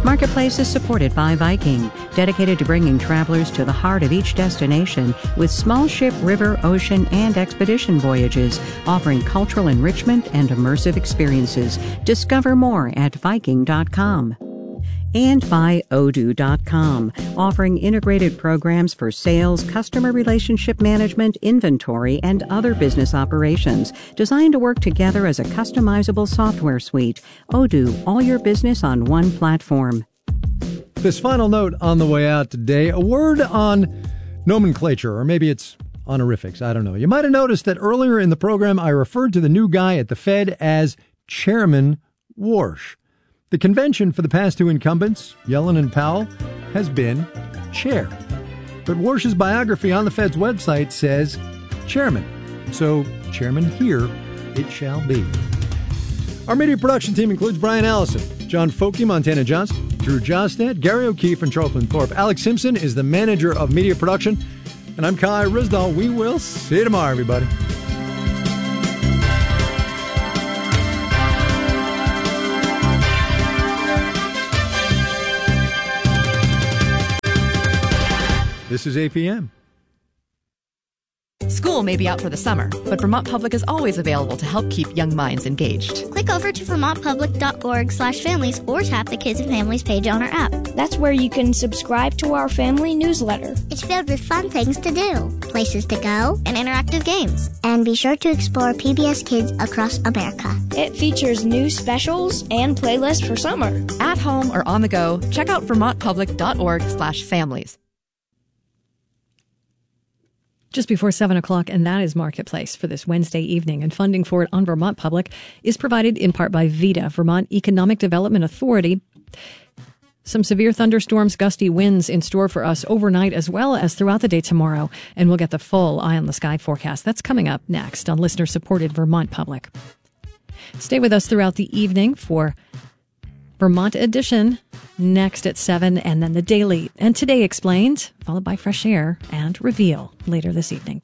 Marketplace is supported by Viking, dedicated to bringing travelers to the heart of each destination with small ship, river, ocean, and expedition voyages, offering cultural enrichment and immersive experiences. Discover more at Viking.com. And by Odoo.com, offering integrated programs for sales, customer relationship management, inventory, and other business operations, designed to work together as a customizable software suite. Odoo, all your business on one platform. This final note on the way out today, a word on nomenclature, or maybe it's honorifics, I don't know. You might have noticed that earlier in the program I referred to the new guy at the Fed as Chairman Warsh. The convention for the past two incumbents, Yellen and Powell, has been chair. But Warsh's biography on the Fed's website says chairman. So chairman here it shall be. Our media production team includes Brian Allison, John Folke, Montana Johnson, Drew Jostad, Gary O'Keefe, and Charlton Thorpe. Alex Simpson is the manager of media production. And I'm Kai Rizdal. We will see you tomorrow, everybody. This is APM. School may be out for the summer, but Vermont Public is always available to help keep young minds engaged. Click over to vermontpublic.org/families or tap the Kids and Families page on our app. That's where you can subscribe to our family newsletter. It's filled with fun things to do, places to go, and interactive games. And be sure to explore PBS Kids across America. It features new specials and playlists for summer. At home or on the go, check out vermontpublic.org/families. Just before 7 o'clock, and that is Marketplace for this Wednesday evening. And funding for it on Vermont Public is provided in part by VEDA, Vermont Economic Development Authority. Some severe thunderstorms, gusty winds in store for us overnight as well as throughout the day tomorrow. And we'll get the full Eye on the Sky forecast. That's coming up next on listener-supported Vermont Public. Stay with us throughout the evening for Vermont Edition next at 7, and then the Daily and Today Explained, followed by Fresh Air and Reveal later this evening.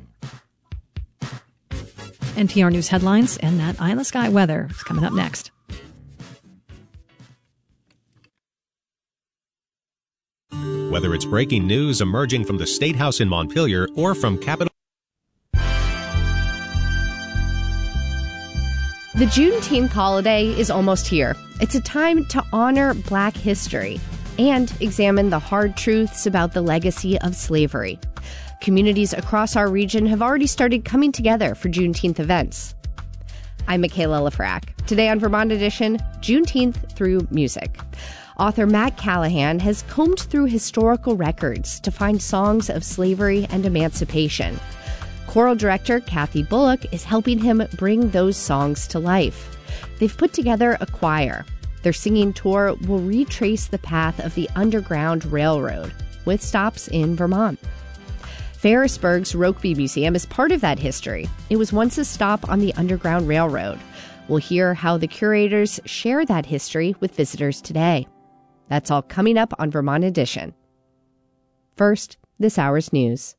NPR News headlines and that Eye on the Sky weather is coming up next. Whether it's breaking news emerging from the State House in Montpelier or from Capitol. The Juneteenth holiday is almost here. It's a time to honor Black history and examine the hard truths about the legacy of slavery. Communities across our region have already started coming together for Juneteenth events. I'm Michaela Lafrac. Today on Vermont Edition, Juneteenth through music. Author Matt Callahan has combed through historical records to find songs of slavery and emancipation. Choral director Kathy Bullock is helping him bring those songs to life. They've put together a choir. Their singing tour will retrace the path of the Underground Railroad, with stops in Vermont. Ferrisburg's Rokeby Museum is part of that history. It was once a stop on the Underground Railroad. We'll hear how the curators share that history with visitors today. That's all coming up on Vermont Edition. First, this hour's news.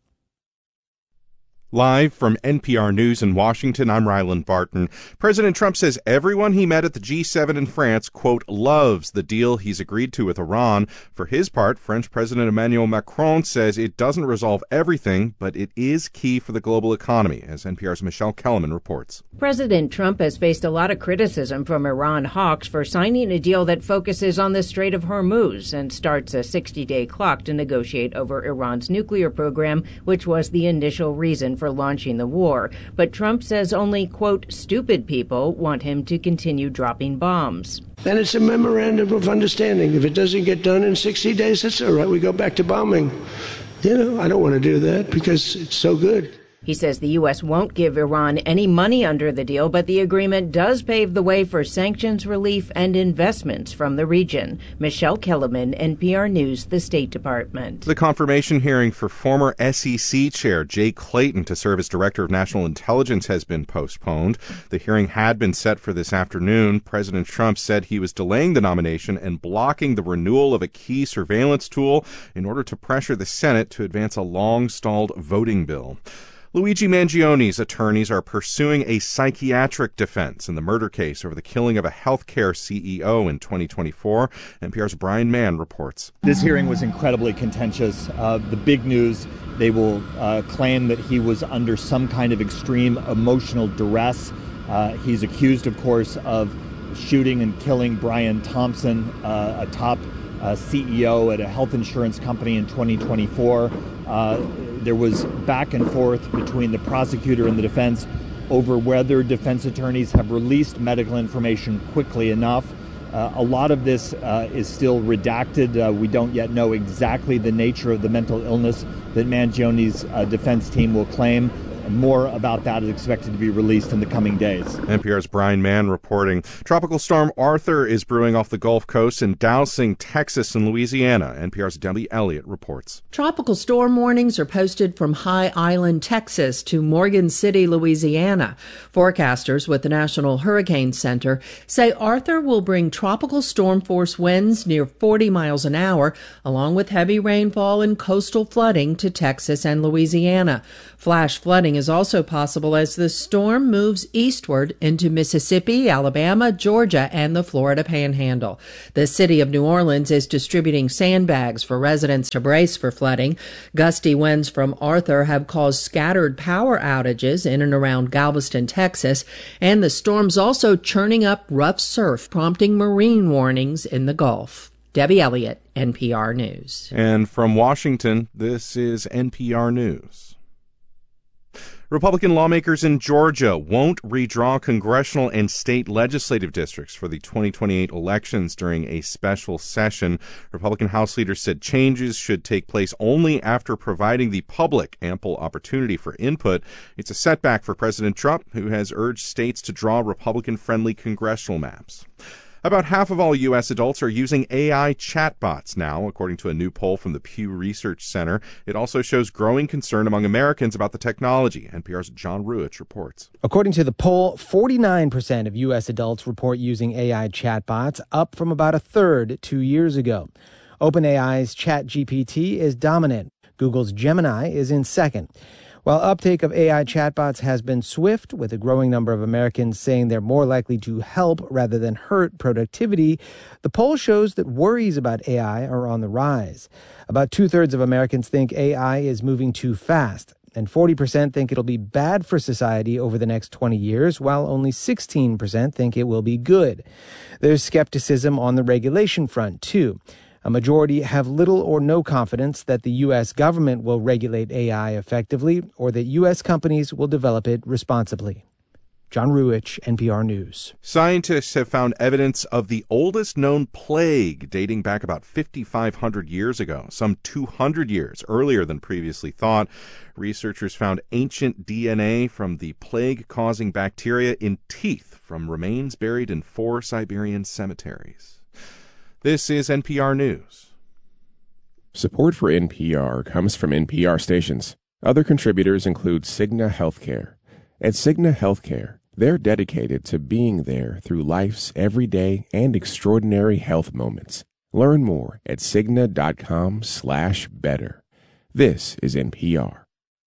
Live from NPR News in Washington, I'm Ryland Barton. President Trump says everyone he met at the G7 in France, quote, loves the deal he's agreed to with Iran. For his part, French President Emmanuel Macron says it doesn't resolve everything, but it is key for the global economy, as NPR's Michelle Kellerman reports. President Trump has faced a lot of criticism from Iran hawks for signing a deal that focuses on the Strait of Hormuz and starts a 60-day clock to negotiate over Iran's nuclear program, which was the initial reason for launching the war. But Trump says only, quote, stupid people want him to continue dropping bombs. Then it's a memorandum of understanding. If it doesn't get done in 60 days, that's all right. We go back to bombing. I don't want to do that because it's so good. He says the U.S. won't give Iran any money under the deal, but the agreement does pave the way for sanctions relief and investments from the region. Michelle Kellerman, NPR News, the State Department. The confirmation hearing for former SEC Chair Jay Clayton to serve as Director of National Intelligence has been postponed. The hearing had been set for this afternoon. President Trump said he was delaying the nomination and blocking the renewal of a key surveillance tool in order to pressure the Senate to advance a long-stalled voting bill. Luigi Mangioni's attorneys are pursuing a psychiatric defense in the murder case over the killing of a healthcare CEO in 2024. NPR's Brian Mann reports. This hearing was incredibly contentious. The big news, they will claim that he was under some kind of extreme emotional duress. He's accused, of course, of shooting and killing Brian Thompson, a top CEO at a health insurance company in 2024. There was back and forth between the prosecutor and the defense over whether defense attorneys have released medical information quickly enough. A lot of this is still redacted. We don't yet know exactly the nature of the mental illness that Mangioni's defense team will claim. More about that is expected to be released in the coming days. NPR's Brian Mann reporting. Tropical storm Arthur is brewing off the Gulf Coast and dousing Texas and Louisiana. NPR's Debbie Elliott reports. Tropical storm warnings are posted from High Island, Texas to Morgan City, Louisiana. Forecasters with the National Hurricane Center say Arthur will bring tropical storm force winds near 40 miles an hour, along with heavy rainfall and coastal flooding to Texas and Louisiana. Flash flooding is also possible as the storm moves eastward into Mississippi, Alabama, Georgia, and the Florida Panhandle. The city of New Orleans is distributing sandbags for residents to brace for flooding. Gusty winds from Arthur have caused scattered power outages in and around Galveston, Texas, and the storm's also churning up rough surf, prompting marine warnings in the Gulf. Debbie Elliott, NPR News. And from Washington, this is NPR News. Republican lawmakers in Georgia won't redraw congressional and state legislative districts for the 2028 elections during a special session. Republican House leaders said changes should take place only after providing the public ample opportunity for input. It's a setback for President Trump, who has urged states to draw Republican-friendly congressional maps. About half of all U.S. adults are using AI chatbots now, according to a new poll from the Pew Research Center. It also shows growing concern among Americans about the technology. NPR's John Ruich reports. According to the poll, 49% of U.S. adults report using AI chatbots, up from about a third 2 years ago. OpenAI's ChatGPT is dominant. Google's Gemini is in second. While uptake of AI chatbots has been swift, with a growing number of Americans saying they're more likely to help rather than hurt productivity, the poll shows that worries about AI are on the rise. About two-thirds of Americans think AI is moving too fast, and 40% think it'll be bad for society over the next 20 years, while only 16% think it will be good. There's skepticism on the regulation front, too. A majority have little or no confidence that the U.S. government will regulate AI effectively or that U.S. companies will develop it responsibly. John Ruich, NPR News. Scientists have found evidence of the oldest known plague dating back about 5,500 years ago, some 200 years earlier than previously thought. Researchers found ancient DNA from the plague-causing bacteria in teeth from remains buried in 4 Siberian cemeteries. This is NPR News. Support for NPR comes from NPR stations. Other contributors include Cigna Healthcare. At Cigna Healthcare, they're dedicated to being there through life's everyday and extraordinary health moments. Learn more at Cigna.com/better. This is NPR.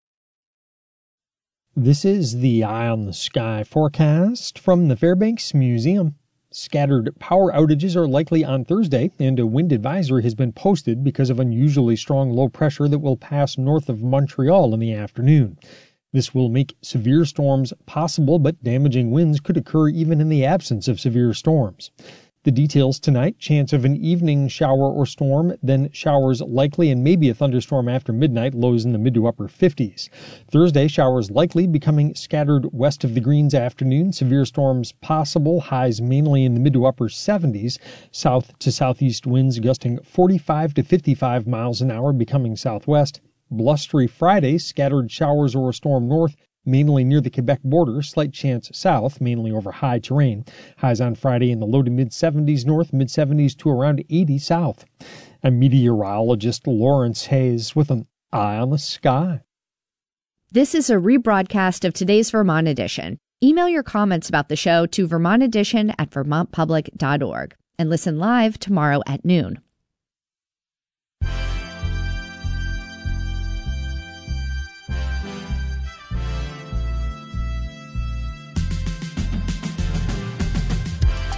This is the Eye on the Sky forecast from the Fairbanks Museum. Scattered power outages are likely on Thursday, and a wind advisory has been posted because of unusually strong low pressure that will pass north of Montreal in the afternoon. This will make severe storms possible, but damaging winds could occur even in the absence of severe storms. The details tonight: chance of an evening shower or storm, then showers likely and maybe a thunderstorm after midnight, lows in the mid to upper 50s. Thursday, showers likely, becoming scattered west of the Greens afternoon. Severe storms possible, highs mainly in the mid to upper 70s. South to southeast winds gusting 45 to 55 miles an hour, becoming southwest. Blustery Friday, scattered showers or a storm north, mainly near the Quebec border, slight chance south, mainly over high terrain. Highs on Friday in the low to mid-70s north, mid-70s to around 80 south. I'm meteorologist Lawrence Hayes with an Eye on the Sky. This is a rebroadcast of today's Vermont Edition. Email your comments about the show to vermontedition@vermontpublic.org and listen live tomorrow at noon.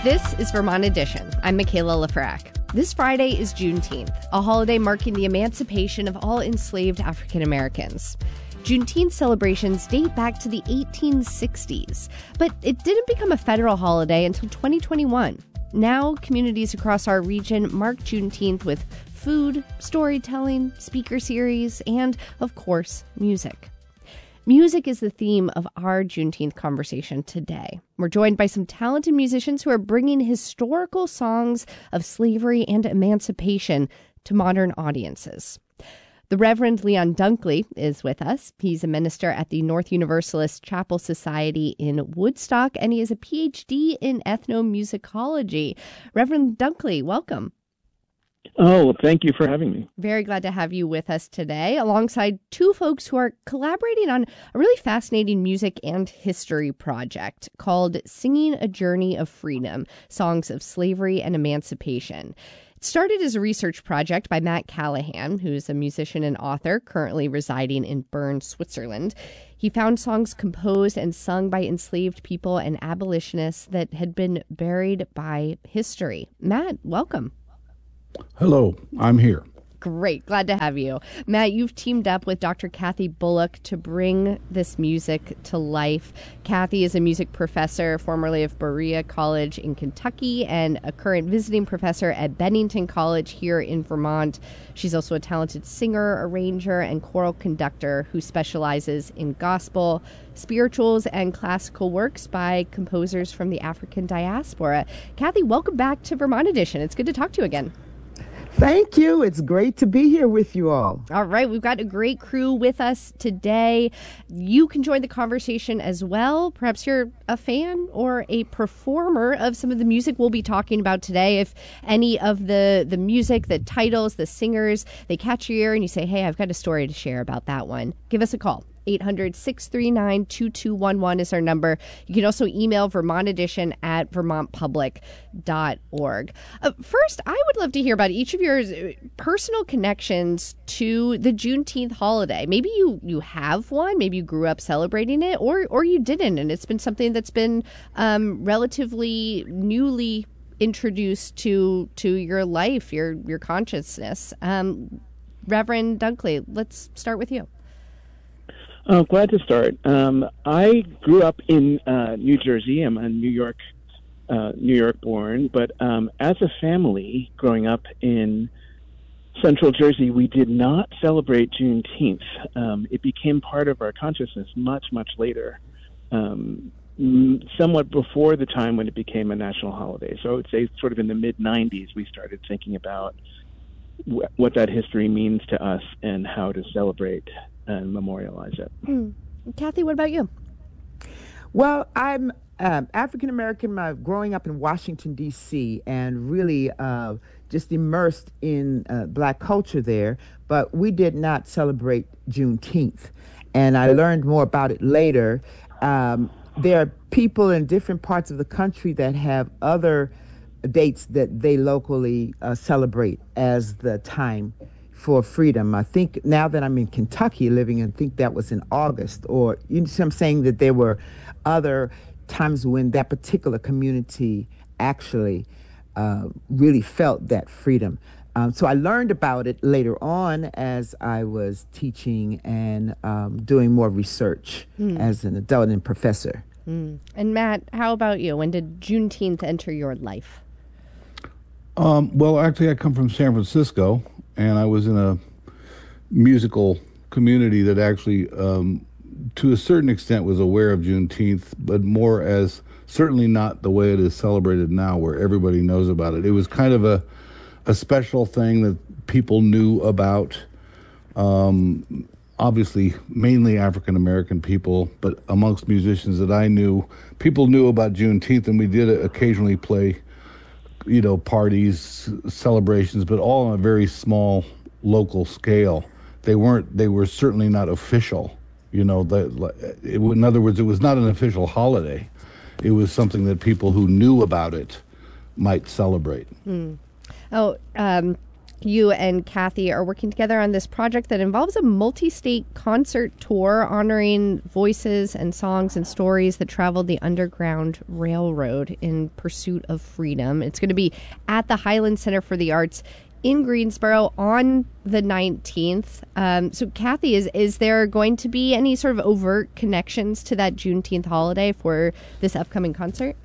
This is Vermont Edition. I'm Michaela Lafrac. This Friday is Juneteenth, a holiday marking the emancipation of all enslaved African Americans. Juneteenth celebrations date back to the 1860s, but it didn't become a federal holiday until 2021. Now, communities across our region mark Juneteenth with food, storytelling, speaker series, and, of course, music. Music is the theme of our Juneteenth conversation today. We're joined by some talented musicians who are bringing historical songs of slavery and emancipation to modern audiences. The Reverend Leon Dunkley is with us. He's a minister at the North Universalist Chapel Society in Woodstock, and he has a PhD in ethnomusicology. Reverend Dunkley, welcome. Oh, well, thank you for having me. Very glad to have you with us today, alongside two folks who are collaborating on a really fascinating music and history project called Singing a Journey of Freedom, Songs of Slavery and Emancipation. It started as a research project by Matt Callahan, who's a musician and author currently residing in Bern, Switzerland. He found songs composed and sung by enslaved people and abolitionists that had been buried by history. Matt, welcome. Hello, I'm here. Great. Glad to have you. Matt, you've teamed up with Dr. Kathy Bullock to bring this music to life. Kathy is a music professor, formerly of Berea College in Kentucky, and a current visiting professor at Bennington College here in Vermont. She's also a talented singer, arranger, and choral conductor who specializes in gospel, spirituals, and classical works by composers from the African diaspora. Kathy, welcome back to Vermont Edition. It's good to talk to you again. Thank you. It's great to be here with you all. All right. We've got a great crew with us today. You can join the conversation as well. Perhaps you're a fan or a performer of some of the music we'll be talking about today. If any of the music, the titles, the singers, they catch your ear and you say, hey, I've got a story to share about that one, give us a call. 800-639-2211 is our number. You can also email vermontedition@vermontpublic.org. First, I would love to hear about each of your personal connections to the Juneteenth holiday. Maybe you have one, maybe you grew up celebrating it, or you didn't, and it's been something that's been relatively newly introduced to your life, your consciousness. Reverend Dunkley, let's start with you. Oh, glad to start. I grew up in New Jersey. I'm a New York born, but as a family growing up in Central Jersey, we did not celebrate Juneteenth. It became part of our consciousness much, much later, somewhat before the time when it became a national holiday. So I would say sort of in the mid-'90s, we started thinking about what that history means to us and how to celebrate and memorialize it. Kathy, what about you? Well, I'm African American, growing up in Washington, D.C., and really just immersed in Black culture there, but we did not celebrate Juneteenth. And I learned more about it later. There are people in different parts of the country that have other dates that they locally celebrate as the time for freedom. I think now that I'm in Kentucky living, I think that was in August, or you know what I'm saying, that there were other times when that particular community actually really felt that freedom. So I learned about it later on as I was teaching and doing more research as an adult and professor. And Matt, how about you? When did Juneteenth enter your life? Well, actually, I come from San Francisco, and I was in a musical community that actually, to a certain extent, was aware of Juneteenth, but more as certainly not the way it is celebrated now, where everybody knows about it. It was kind of a special thing that people knew about. Obviously, mainly African American people, but amongst musicians that I knew, people knew about Juneteenth, and we did occasionally play, parties, celebrations, but all on a very small local scale. They were certainly not official. In other words, it was not an official holiday. It was something that people who knew about it might celebrate. you and Kathy are working together on this project that involves a multi-state concert tour honoring voices and songs and stories that traveled the Underground Railroad in pursuit of freedom. It's going to be at the Highland Center for the Arts in Greensboro on the 19th. So, Kathy, is there going to be any sort of overt connections to that Juneteenth holiday for this upcoming concert?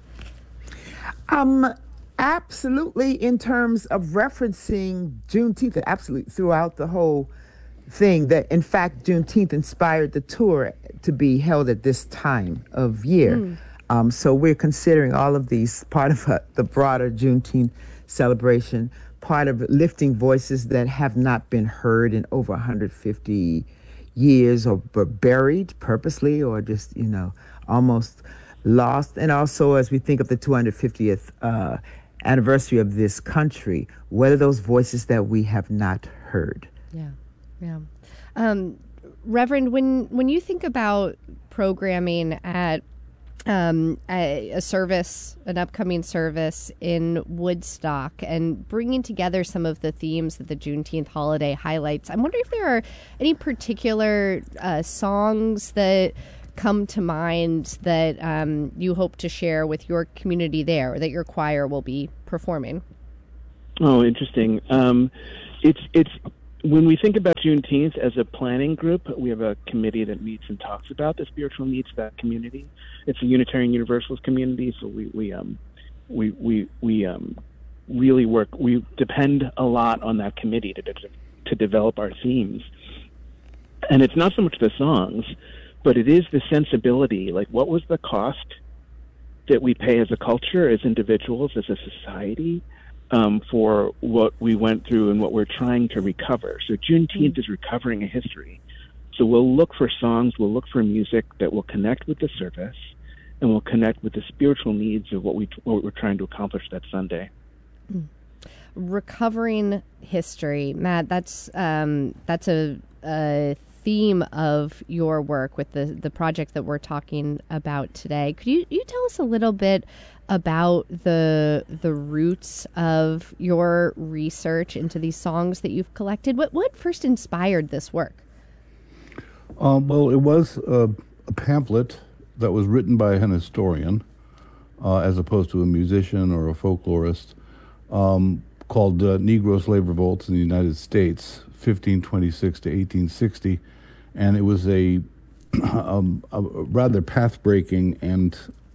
Absolutely, in terms of referencing Juneteenth, absolutely throughout the whole thing. That in fact, Juneteenth inspired the tour to be held at this time of year. So we're considering all of these part of the broader Juneteenth celebration, part of lifting voices that have not been heard in over 150 years, or buried purposely, or just almost lost. And also, as we think of the 250th anniversary of this country, what are those voices that we have not heard? Yeah. Reverend, when you think about programming at a service, an upcoming service in Woodstock, and bringing together some of the themes that the Juneteenth holiday highlights, I'm wondering if there are any particular songs that come to mind that you hope to share with your community there, or that your choir will be performing? Oh, interesting. It's when we think about Juneteenth as a planning group, we have a committee that meets and talks about the spiritual needs of that community. It's a Unitarian Universalist community, so we really work. We depend a lot on that committee to develop our themes, and it's not so much the songs, but it is the sensibility. Like, what was the cost that we pay as a culture, as individuals, as a society, for what we went through and what we're trying to recover? So Juneteenth is recovering a history. So we'll look for songs, we'll look for music that will connect with the service, and will connect with the spiritual needs of what we're trying to accomplish that Sunday. Recovering history, Matt. That's a theme of your work with the project that we're talking about today. Could you tell us a little bit about the roots of your research into these songs that you've collected? What first inspired this work? Well, it was a pamphlet that was written by an historian, as opposed to a musician or a folklorist, called Negro Slave Revolts in the United States, 1526 to 1860. And it was a rather path-breaking, and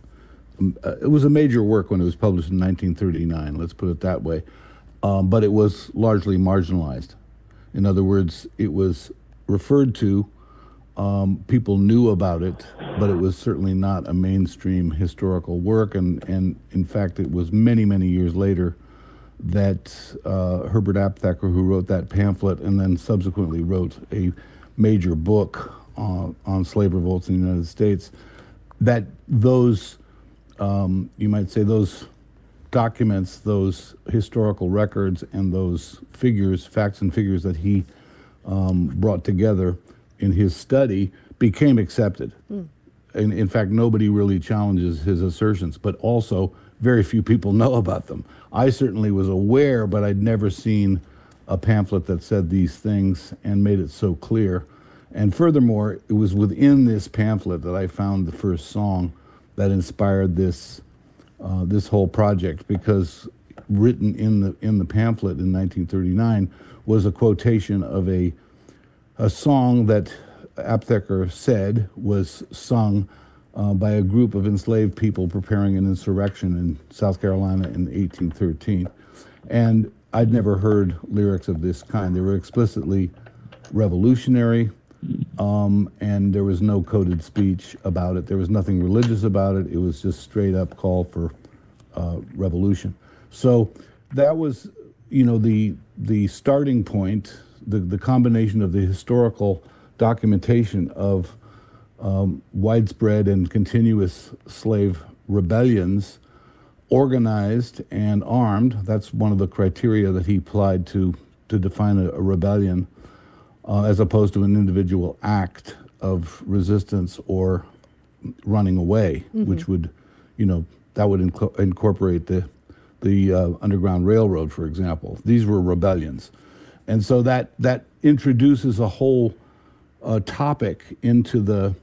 it was a major work when it was published in 1939, let's put it that way. But it was largely marginalized. In other words, it was referred to, people knew about it, but it was certainly not a mainstream historical work. And in fact, it was many, many years later that Herbert Aptheker, who wrote that pamphlet and then subsequently wrote a major book on slave revolts in the United States, that those, you might say, those documents, those historical records, and those figures, facts and figures that he brought together in his study became accepted. And in fact, nobody really challenges his assertions, but also very few people know about them. I certainly was aware, but I'd never seen a pamphlet that said these things and made it so clear. And furthermore, it was within this pamphlet that I found the first song that inspired this this whole project, because written in the pamphlet in 1939 was a quotation of a song that Aptheker said was sung by a group of enslaved people preparing an insurrection in South Carolina in 1813. And I'd never heard lyrics of this kind. They were explicitly revolutionary, and there was no coded speech about it. There was nothing religious about it. It was just straight up call for revolution. So that was, the starting point, the combination of the historical documentation of widespread and continuous slave rebellions, organized and armed. That's one of the criteria that he applied to define a rebellion, as opposed to an individual act of resistance or running away, which would, that would incorporate the Underground Railroad, for example. These were rebellions. And so that introduces a whole topic into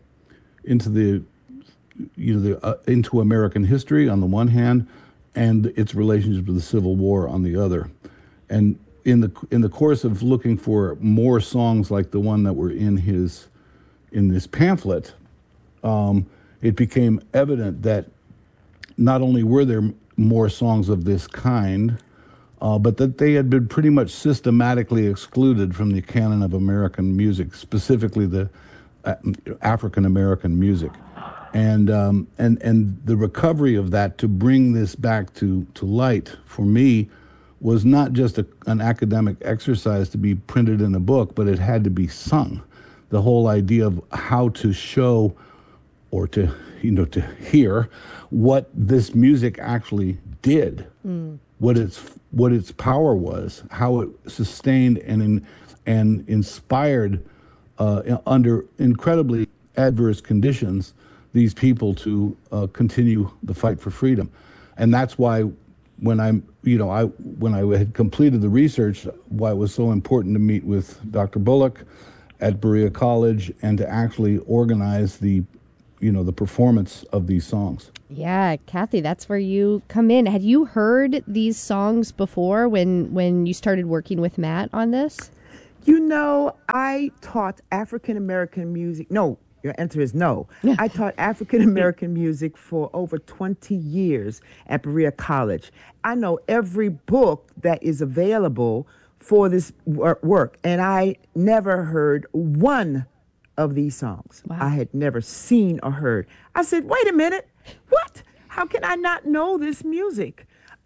American history on the one hand, and its relationship to the Civil War on the other. And in the course of looking for more songs like the one that were in this pamphlet, it became evident that not only were there more songs of this kind, but that they had been pretty much systematically excluded from the canon of American music, specifically the African American music. And the recovery of that to bring this back to light for me was not just an academic exercise to be printed in a book, but it had to be sung. The whole idea of how to show or to hear what this music actually did, what its power was, how it sustained and inspired under incredibly adverse conditions these people to continue the fight for freedom. And that's why when I had completed the research, why it was so important to meet with Dr. Bullock at Berea College and to actually organize the performance of these songs. Yeah, Kathy, that's where you come in. Had you heard these songs before when you started working with Matt on this? I taught African American music. No, your answer is no. Yeah. I taught African American music for over 20 years at Berea College. I know every book that is available for this work, and I never heard one of these songs. Wow. I had never seen or heard. I said, wait a minute, what? How can I not know this music?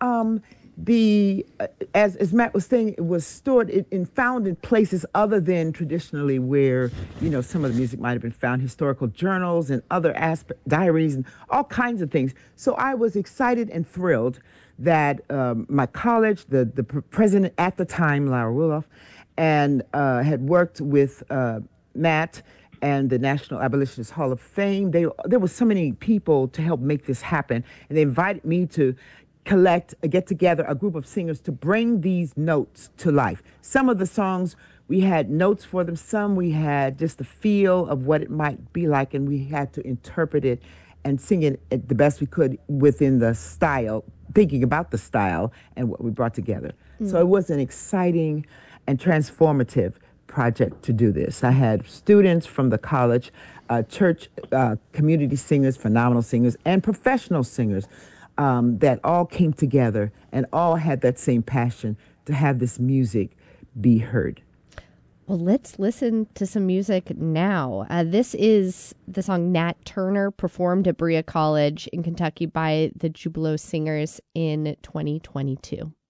As Matt was saying, it was stored and found in places other than traditionally where, some of the music might have been found, historical journals and other diaries and all kinds of things. So I was excited and thrilled that my college, the president at the time, Lara Ruloff, and had worked with Matt and the National Abolitionist Hall of Fame. There were so many people to help make this happen, and they invited me to get together a group of singers to bring these notes to life. Some of the songs, we had notes for them. Some we had just the feel of what it might be like, and we had to interpret it and sing it the best we could within the style, thinking about the style and what we brought together. So it was an exciting and transformative project to do this. I had students from the college, church community singers, phenomenal singers, and professional singers that all came together and all had that same passion to have this music be heard. Well, let's listen to some music now. This is the song Nat Turner, performed at Berea College in Kentucky by the Jubilo Singers in 2022.